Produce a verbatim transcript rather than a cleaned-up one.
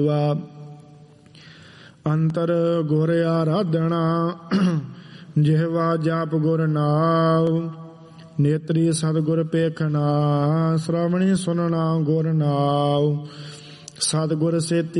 ਅੰਤਰ ਗੁਰ ਆਰਾਧਣਾ ਜਿਹਵਾ ਜਾਪ ਗੁਰ ਨਾਮ ਨੇਤਰੀ ਸਤਿਗੁਰ ਪੇਖਣਾ ਸ਼੍ਰਵਣੀ ਸੁਨਣਾ ਗੁਰ ਨਾਮ ਸਤਿਗੁਰ ਸੇਤੀ